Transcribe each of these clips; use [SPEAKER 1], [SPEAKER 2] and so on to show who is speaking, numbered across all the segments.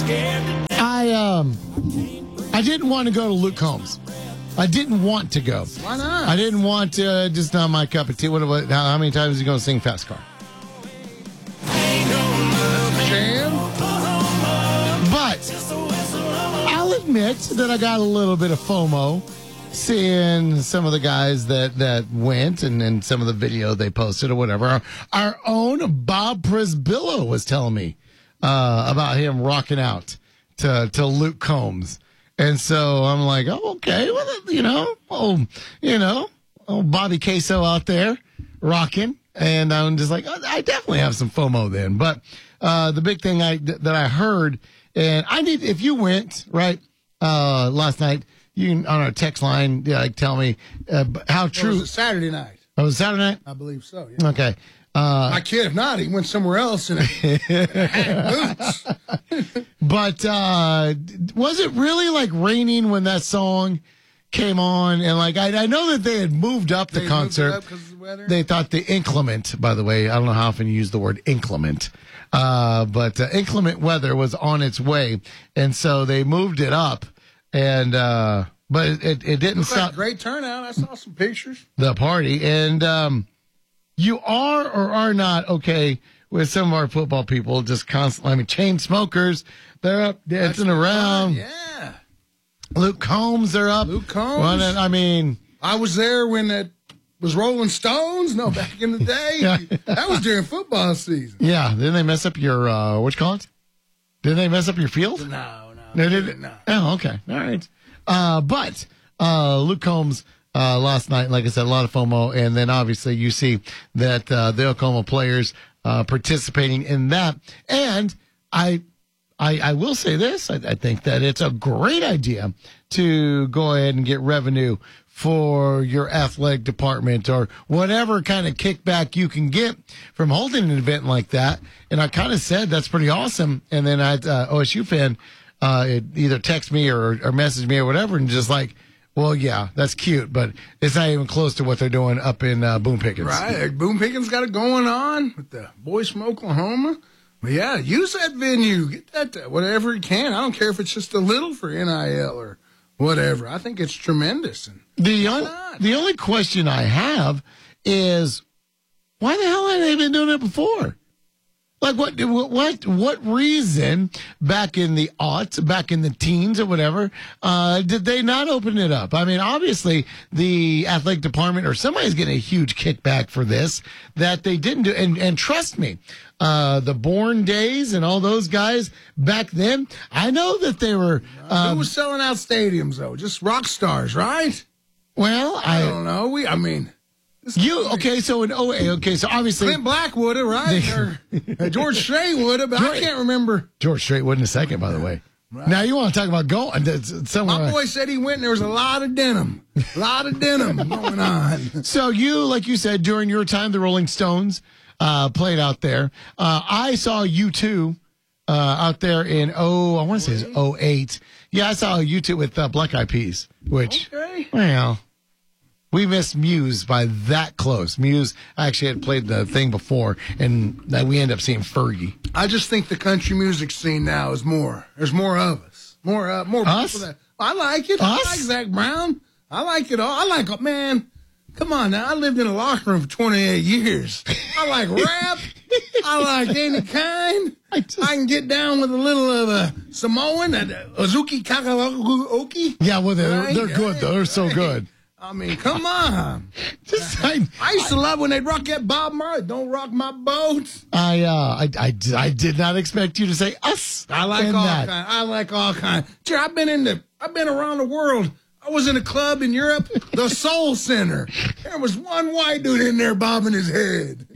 [SPEAKER 1] I didn't want to go to Luke Combs. I didn't want to go.
[SPEAKER 2] Why not?
[SPEAKER 1] I didn't want to. Just not my cup of tea. How many times is he going to sing Fast Car? But I'll admit that I got a little bit of FOMO seeing some of the guys that went and some of the video they posted or whatever. Our own Bob Prisbillo was telling me about him rocking out to Luke Combs. And so I'm like, oh, okay. Well, Bobby Queso out there rocking. And I'm just like, I definitely have some FOMO then. But the big thing that I heard, and if you went, right, last night, you can, on our text line, tell me how true.
[SPEAKER 2] Was it Saturday night?
[SPEAKER 1] Oh, was it Saturday night?
[SPEAKER 2] I believe so, yeah.
[SPEAKER 1] Okay.
[SPEAKER 2] My kid, if not, he went somewhere else and had boots.
[SPEAKER 1] But was it really like raining when that song came on? And like I know that they had moved up the concert.
[SPEAKER 2] Moved it up 'cause of the weather?
[SPEAKER 1] They thought the inclement, by the way, I don't know how often you use the word inclement, but inclement weather was on its way, and so they moved it up. And but it didn't stop.
[SPEAKER 2] Like great turnout. I saw some pictures.
[SPEAKER 1] The party. And you are or are not okay with some of our football people just constantly. I mean, chain smokers, they're up dancing around.
[SPEAKER 2] Yeah.
[SPEAKER 1] Luke Combs, they're up.
[SPEAKER 2] Luke Combs.
[SPEAKER 1] Running, I mean,
[SPEAKER 2] I was there when it was Rolling Stones. No, back in the day.
[SPEAKER 1] Yeah.
[SPEAKER 2] That was during football season.
[SPEAKER 1] yeah. Didn't they mess up your what you call it? Didn't they mess up your field?
[SPEAKER 2] No.
[SPEAKER 1] They didn't.
[SPEAKER 2] No.
[SPEAKER 1] Oh, okay. All right. But Luke Combs last night, like I said, a lot of FOMO, and then obviously you see that the Oklahoma players participating in that. And I will say this: I think that it's a great idea to go ahead and get revenue for your athletic department or whatever kind of kickback you can get from holding an event like that. And I kind of said that's pretty awesome. And then I had OSU fan. It either text me or message me or whatever, and just like, well, yeah, that's cute, but it's not even close to what they're doing up in Boone Pickens.
[SPEAKER 2] Right. Boone Pickens got it going on with the boys from Oklahoma. But yeah, use that venue. Get that whatever you can. I don't care if it's just a little for NIL or whatever. I think it's tremendous. And
[SPEAKER 1] The only question I have is, why the hell have they been doing it before? Like what reason back in the aughts, back in the teens or whatever, did they not open it up? I mean, obviously the athletic department or somebody's getting a huge kickback for this that they didn't do. And trust me, the Bourne days and all those guys back then, I know that they were.
[SPEAKER 2] Who was selling out stadiums though? Just rock stars, right?
[SPEAKER 1] Well,
[SPEAKER 2] I don't know.
[SPEAKER 1] So in 08, so obviously
[SPEAKER 2] Clint Black would have, right? Or George Strait would have, but I can't remember.
[SPEAKER 1] George Strait wouldn't a second, by the way. Right. Now you want to talk about going somewhere.
[SPEAKER 2] My boy said he went and there was a lot of denim going on.
[SPEAKER 1] So you, like you said, during your time, the Rolling Stones played out there. I saw U2 out there in, I want to say it's 08. Yeah, I saw U2 with Black Eyed Peas, which, well, we missed Muse by that close. Muse actually had played the thing before, and we end up seeing Fergie.
[SPEAKER 2] I just think the country music scene now is more. There's more of us. More
[SPEAKER 1] us?
[SPEAKER 2] People that I like it.
[SPEAKER 1] Us?
[SPEAKER 2] I like Zach Brown. I like it all. I like, man, come on now. I lived in a locker room for 28 years. I like rap. I like any kind. I can get down with a little of a Samoan, Ozuki Kakaoki.
[SPEAKER 1] Yeah, well, they're good, though. They're so good.
[SPEAKER 2] I mean, come on. I used to love when they'd rock that Bob Marley. Don't rock my boat.
[SPEAKER 1] I did not expect you to say us.
[SPEAKER 2] I like all kinds. I like all kinds. I've been around the world. I was in a club in Europe, the Soul Center. There was one white dude in there bobbing his head.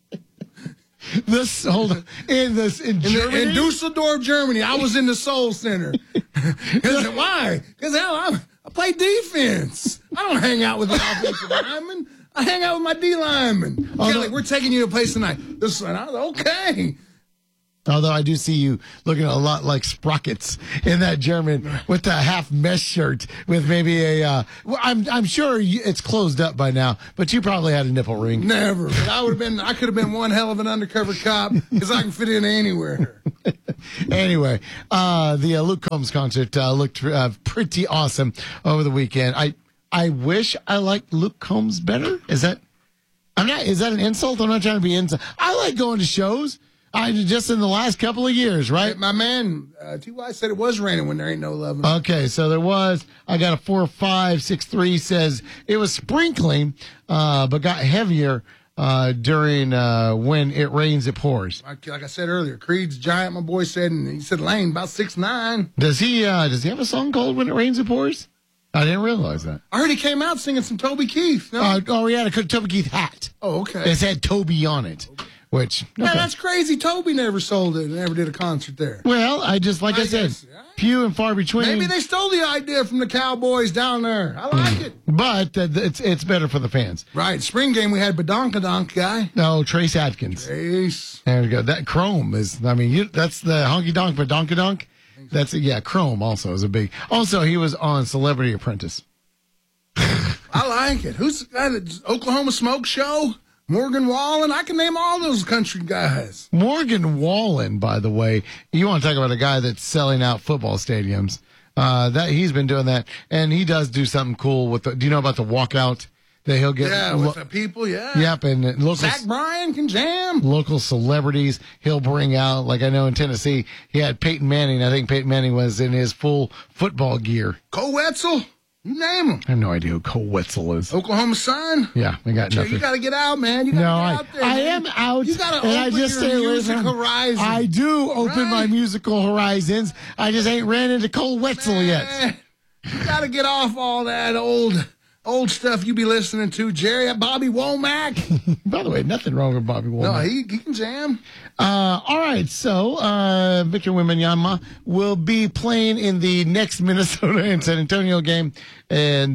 [SPEAKER 1] In Germany?
[SPEAKER 2] In Dusseldorf, Germany. I was in the Soul Center. Why? Because I play defense. I don't hang out with the offensive linemen. I hang out with my D linemen. Kelly, we're taking you to a place tonight. I was okay.
[SPEAKER 1] Although I do see you looking a lot like Sprockets in that German with the half mesh shirt with maybe a. Well, I'm sure it's closed up by now, but you probably had a nipple ring.
[SPEAKER 2] Never. But I could have been one hell of an undercover cop because I can fit in anywhere.
[SPEAKER 1] Anyway, the Luke Combs concert looked pretty awesome over the weekend. I wish I liked Luke Combs better. Is that an insult? I'm not trying to be insult. I like going to shows. Just in the last couple of years, right?
[SPEAKER 2] My man, T.Y. said it was raining when there ain't no love.
[SPEAKER 1] Okay, so there was. I got a 4563 says it was sprinkling, but got heavier during when it rains, it pours.
[SPEAKER 2] Like I said earlier, Creed's giant. My boy said, and he said Lane about 6'9".
[SPEAKER 1] Does he have a song called "When It Rains, It Pours"? I didn't realize that.
[SPEAKER 2] I heard he came out singing some Toby Keith. No?
[SPEAKER 1] He had a Toby Keith hat.
[SPEAKER 2] Oh, okay.
[SPEAKER 1] It had Toby on it. Okay. Which, okay.
[SPEAKER 2] Man, that's crazy. Toby never sold it and never did a concert there.
[SPEAKER 1] Well, I said, few and far between.
[SPEAKER 2] Maybe they stole the idea from the Cowboys down there. I like it.
[SPEAKER 1] But it's better for the fans.
[SPEAKER 2] Right. Spring game, we had Badonkadonk guy.
[SPEAKER 1] No, Trace Atkins.
[SPEAKER 2] Trace.
[SPEAKER 1] There we go. That Chrome is, that's the honky donk Badonkadonk. That's, Chrome also is a big. Also, he was on Celebrity Apprentice.
[SPEAKER 2] I like it. Who's the guy that Oklahoma Smoke Show? Morgan Wallen. I can name all those country guys.
[SPEAKER 1] Morgan Wallen, by the way, you want to talk about a guy that's selling out football stadiums. That he's been doing that, and he does do something cool with do you know about the walkout that he'll get?
[SPEAKER 2] With the people, yeah.
[SPEAKER 1] Yep, and local
[SPEAKER 2] Zach Bryan can jam.
[SPEAKER 1] Local celebrities he'll bring out. Like I know in Tennessee, he had Peyton Manning. I think Peyton Manning was in his full football gear.
[SPEAKER 2] Cole Wetzel. You name him.
[SPEAKER 1] I have no idea who Cole Wetzel is.
[SPEAKER 2] Oklahoma Sun.
[SPEAKER 1] Yeah, I got nothing.
[SPEAKER 2] You got to get out, man. You got to get out there.
[SPEAKER 1] I am out.
[SPEAKER 2] You got to open your music horizon.
[SPEAKER 1] I do open my musical horizons. I just ain't ran into Cole Wetzel yet.
[SPEAKER 2] You got to get off all that old stuff you be listening to, Jerry. Bobby Womack.
[SPEAKER 1] By the way, nothing wrong with Bobby Womack.
[SPEAKER 2] No, he can jam.
[SPEAKER 1] All right, so Victor Wembanyama will be playing in the next Minnesota and San Antonio game, and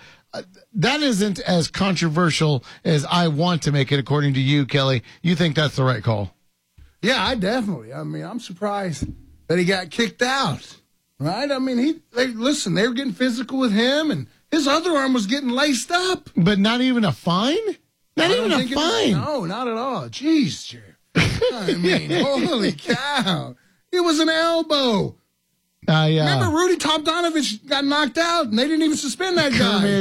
[SPEAKER 1] that isn't as controversial as I want to make it, according to you, Kelly. You think that's the right call?
[SPEAKER 2] Yeah, I definitely. I mean, I'm surprised that he got kicked out, right? I mean, they were getting physical with him, and his other arm was getting laced up.
[SPEAKER 1] But not even a fine? Not even a fine?
[SPEAKER 2] No, not at all. Jeez, Jerry. I mean, holy cow. It was an elbow. Remember Rudy Tomjanovich got knocked out, and they didn't even suspend that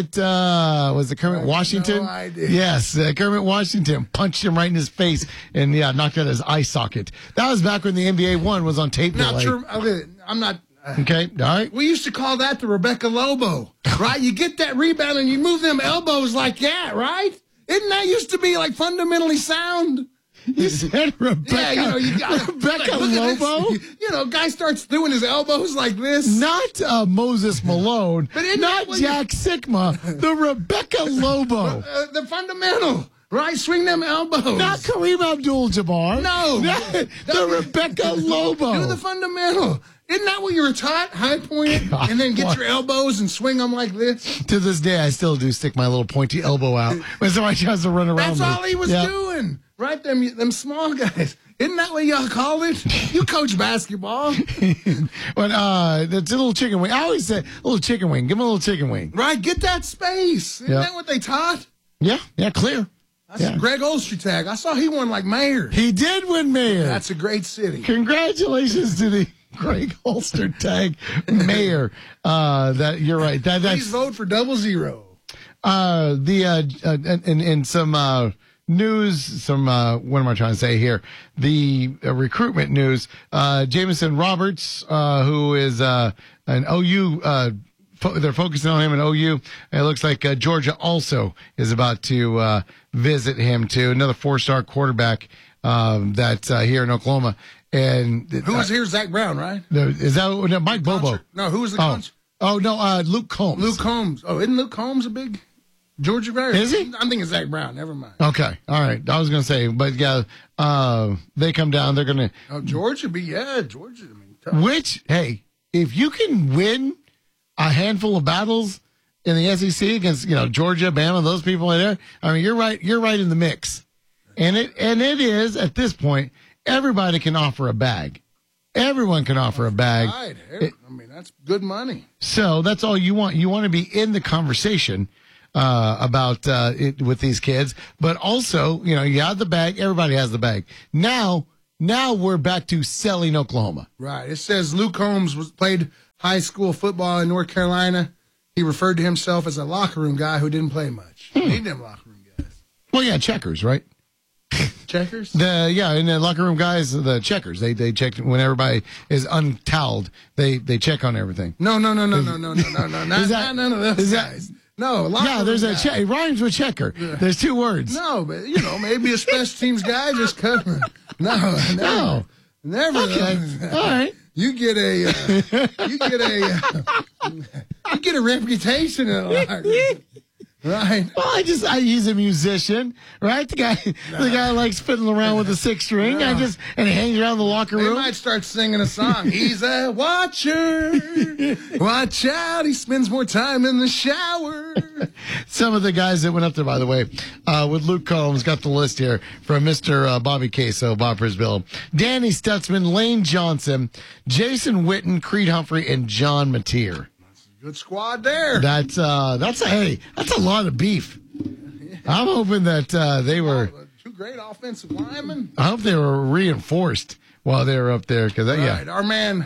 [SPEAKER 2] guy.
[SPEAKER 1] Was it Kermit Washington?
[SPEAKER 2] No idea.
[SPEAKER 1] Yes, Kermit Washington punched him right in his face and, knocked out his eye socket. That was back when the NBA 1 was on tape delay.
[SPEAKER 2] Not true. Okay, I'm not...
[SPEAKER 1] Okay, all right.
[SPEAKER 2] We used to call that the Rebecca Lobo, right? You get that rebound and you move them elbows like that, right? Isn't that used to be like fundamentally sound?
[SPEAKER 1] You said Rebecca.
[SPEAKER 2] Yeah, you got
[SPEAKER 1] Rebecca Lobo.
[SPEAKER 2] Guy starts doing his elbows like this.
[SPEAKER 1] Not Moses Malone.
[SPEAKER 2] But
[SPEAKER 1] not Jack Sikma. The Rebecca Lobo.
[SPEAKER 2] The fundamental. Right, swing them elbows.
[SPEAKER 1] Not Kareem Abdul-Jabbar.
[SPEAKER 2] No.
[SPEAKER 1] The Rebecca Lobo.
[SPEAKER 2] Do the fundamental. Isn't that what you were taught? High point it, and then get your elbows and swing them like this?
[SPEAKER 1] To this day, I still do stick my little pointy elbow out when somebody tries to run around.
[SPEAKER 2] That's all he was doing. Right, them small guys. Isn't that what y'all call it? You coach basketball.
[SPEAKER 1] But it's a little chicken wing. I always say, little chicken wing. Give him a little chicken wing.
[SPEAKER 2] Right, get that space. Isn't that what they taught?
[SPEAKER 1] Yeah, clear.
[SPEAKER 2] That's Greg Ostertag. I saw he won like mayor.
[SPEAKER 1] He did win mayor.
[SPEAKER 2] That's a great city.
[SPEAKER 1] Congratulations to the Greg Ostertag mayor. That you're right.
[SPEAKER 2] Please vote for 00.
[SPEAKER 1] In some news, some what am I trying to say here? The recruitment news. Jameson Roberts, who is an OU. They're focusing on him in OU. It looks like Georgia also is about to visit him too. Another 4-star quarterback that's here in Oklahoma. And
[SPEAKER 2] who was here? Zach Brown, right?
[SPEAKER 1] Is that Mike Bobo?
[SPEAKER 2] No, who was the coach?
[SPEAKER 1] Oh no, Luke Combs.
[SPEAKER 2] Luke Combs. Oh, isn't Luke Combs a big Georgia player?
[SPEAKER 1] Is he?
[SPEAKER 2] I'm thinking Zach Brown. Never mind.
[SPEAKER 1] Okay, all right. I was gonna say, but yeah, they come down. They're gonna.
[SPEAKER 2] Oh, Georgia. Georgia. I mean, tough.
[SPEAKER 1] Which, hey, if you can win a handful of battles in the SEC against Georgia, Bama, those people in there, I mean, you're right in the mix, and it is at this point. everybody can offer a bag. Everyone can offer a bag.
[SPEAKER 2] Right. I mean, that's good money.
[SPEAKER 1] So that's all you want. You want to be in the conversation about it with these kids, but also, you have the bag. Everybody has the bag. Now we're back to selling Oklahoma.
[SPEAKER 2] Right. It says Luke Combs played high school football in North Carolina. He referred to himself as a locker room guy who didn't play much. Need them locker room guys.
[SPEAKER 1] Well, yeah, checkers, right?
[SPEAKER 2] Checkers?
[SPEAKER 1] In the locker room guys, the checkers. They check when everybody is untoweled. They check on everything.
[SPEAKER 2] No. Not none of those guys. No,
[SPEAKER 1] there's a check. It rhymes with checker.
[SPEAKER 2] Yeah.
[SPEAKER 1] There's two words.
[SPEAKER 2] No, but maybe a special teams guy just covering. No, never.
[SPEAKER 1] Okay, all right.
[SPEAKER 2] You get a reputation in a locker room. Right.
[SPEAKER 1] Well, he's a musician, right? The guy likes fiddling around with a six string. And he hangs around the locker room.
[SPEAKER 2] They might start singing a song. He's a watcher. Watch out. He spends more time in the shower.
[SPEAKER 1] Some of the guys that went up there, by the way, with Luke Combs, got the list here from Mr. Bobby Queso, Bob Prisbill, Danny Stutzman, Lane Johnson, Jason Witten, Creed Humphrey, and John Mateer.
[SPEAKER 2] Good squad there.
[SPEAKER 1] That's a lot of beef. I'm hoping that they were
[SPEAKER 2] two great offensive linemen.
[SPEAKER 1] I hope they were reinforced while they were up there because
[SPEAKER 2] our man,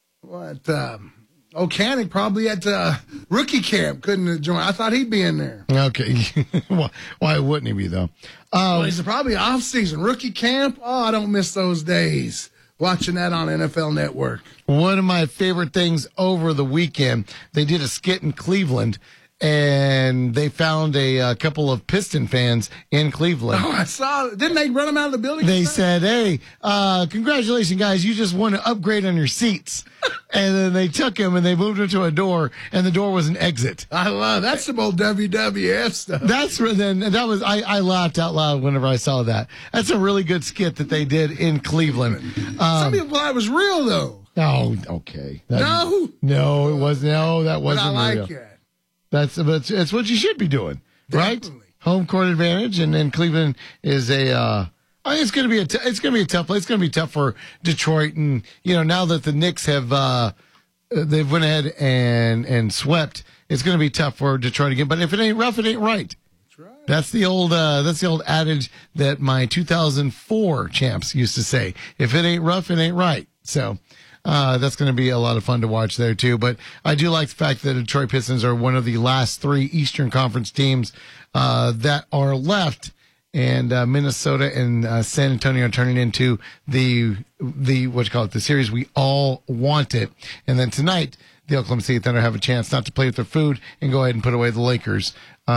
[SPEAKER 2] O'Canic probably at rookie camp couldn't join. I thought he'd be in there.
[SPEAKER 1] Okay, why wouldn't he be though?
[SPEAKER 2] He's probably off season rookie camp. Oh, I don't miss those days. Watching that on NFL Network.
[SPEAKER 1] One of my favorite things over the weekend, they did a skit in Cleveland, and they found a couple of Piston fans in Cleveland.
[SPEAKER 2] Oh, I saw. Didn't they run them out of the building?
[SPEAKER 1] They said, "Hey, congratulations, guys! You just won an upgrade on your seats." And then they took him and they moved him to a door, and the door was an exit.
[SPEAKER 2] I love that's some old WWF stuff.
[SPEAKER 1] I laughed out loud whenever I saw that. That's a really good skit that they did in Cleveland.
[SPEAKER 2] Some people thought it was real though.
[SPEAKER 1] Oh, okay.
[SPEAKER 2] No,
[SPEAKER 1] it wasn't. No, that wasn't
[SPEAKER 2] but I
[SPEAKER 1] real.
[SPEAKER 2] like it.
[SPEAKER 1] It's what you should be doing, right?
[SPEAKER 2] Definitely. Home
[SPEAKER 1] court advantage, and then Cleveland is it's going to be a tough place. It's going to be tough for Detroit, and now that the Knicks have they've went ahead and swept, it's going to be tough for Detroit again. But if it ain't rough, it ain't right.
[SPEAKER 2] That's right.
[SPEAKER 1] That's the old adage that my 2004 champs used to say. If it ain't rough, it ain't right. So. That's going to be a lot of fun to watch there, too. But I do like the fact that the Detroit Pistons are one of the last three Eastern Conference teams that are left. And Minnesota and San Antonio are turning into the series we all wanted. And then tonight, the Oklahoma City Thunder have a chance not to play with their food and go ahead and put away the Lakers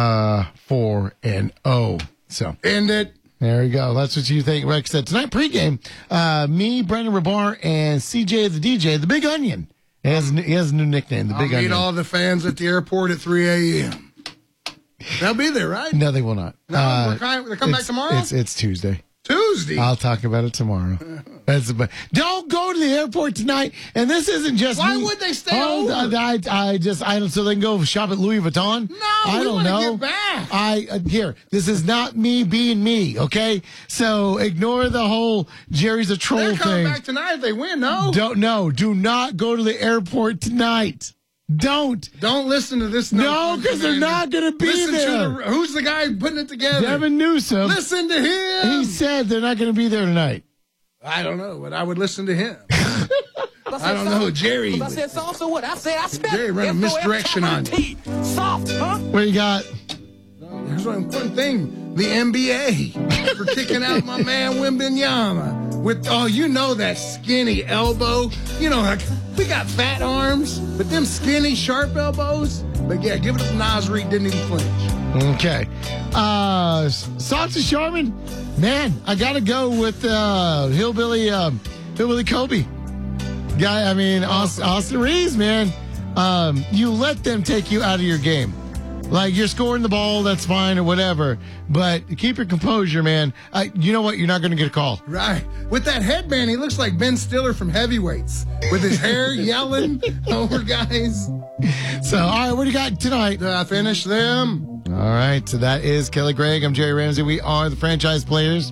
[SPEAKER 1] 4-0. So
[SPEAKER 2] end it.
[SPEAKER 1] There you go. That's what you think. Rex said tonight pregame. Me, Brandon Rabar, and CJ the DJ, the Big Onion. He has a new nickname, the Big Onion.
[SPEAKER 2] Meet all the fans at the airport at 3 a.m. They'll be there, right?
[SPEAKER 1] No, they will not.
[SPEAKER 2] No, they come back tomorrow.
[SPEAKER 1] It's Tuesday.
[SPEAKER 2] Tuesday.
[SPEAKER 1] I'll talk about it tomorrow. Don't go to the airport tonight. And this isn't just
[SPEAKER 2] Why would they stay over?
[SPEAKER 1] So they can go shop at Louis Vuitton.
[SPEAKER 2] No,
[SPEAKER 1] I don't know.
[SPEAKER 2] Get back.
[SPEAKER 1] This is not me being me. Okay, so ignore the whole Jerry's a troll
[SPEAKER 2] They're coming
[SPEAKER 1] thing.
[SPEAKER 2] Back tonight if they win. No,
[SPEAKER 1] do not go to the airport tonight. Don't
[SPEAKER 2] listen to this.
[SPEAKER 1] No, because they're not going to be there.
[SPEAKER 2] Who's the guy putting it together?
[SPEAKER 1] Devin Newsom.
[SPEAKER 2] Listen to him.
[SPEAKER 1] He said they're not going to be there tonight.
[SPEAKER 2] I don't know, but I would listen to him. I don't know, Jerry.
[SPEAKER 3] I said soft, so what? I said I spent.
[SPEAKER 2] Jerry ran a misdirection on you.
[SPEAKER 3] Soft, huh?
[SPEAKER 1] What you got?
[SPEAKER 2] There's one important thing. The NBA for kicking out my man Wembanyama with that skinny elbow. Like we got fat arms, but them skinny sharp elbows. But yeah, give it up to Nasri. Didn't even flinch.
[SPEAKER 1] Okay. Saucy Sharman, man, I gotta go with Hillbilly Kobe. Guy, Austin Reeves, man. You let them take you out of your game. Like, you're scoring the ball, that's fine or whatever, but keep your composure, man. You know what? You're not going to get a call.
[SPEAKER 2] Right. With that headband, he looks like Ben Stiller from Heavyweights. With his hair yelling over guys.
[SPEAKER 1] So, all right, what do you got tonight?
[SPEAKER 2] Did I finish them?
[SPEAKER 1] All right, so that is Kelly Gregg. I'm Jerry Ramsey. We are the Franchise Players.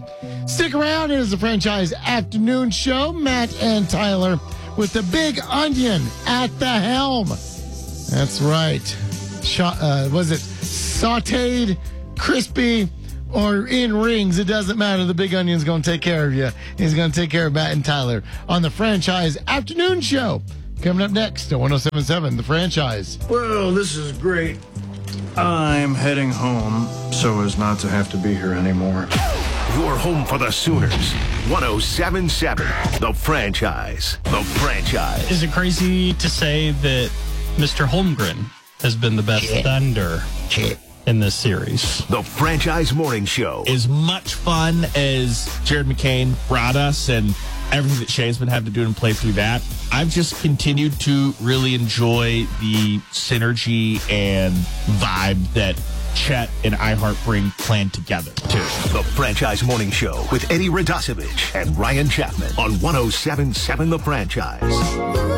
[SPEAKER 1] Stick around. It is the Franchise Afternoon Show. Matt and Tyler with the Big Onion at the helm. That's right. Was it sauteed, crispy, or in rings? It doesn't matter. The Big Onion's going to take care of you. He's going to take care of Matt and Tyler on the Franchise Afternoon Show. Coming up next at 107.7, The Franchise.
[SPEAKER 4] Well, this is great. I'm heading home so as not to have to be here anymore.
[SPEAKER 5] You're home for the Sooners. 107.7, The Franchise. The Franchise.
[SPEAKER 6] Is it crazy to say that Mr. Holmgren has been the best Thunder in this series?
[SPEAKER 5] The Franchise Morning Show.
[SPEAKER 7] As much fun as Jared McCain brought us and everything that Shea's been having to do and play through that, I've just continued to really enjoy the synergy and vibe that Chet and iHeart bring planned together, too.
[SPEAKER 5] The Franchise Morning Show with Eddie Radosevich and Ryan Chapman on 107.7 The Franchise.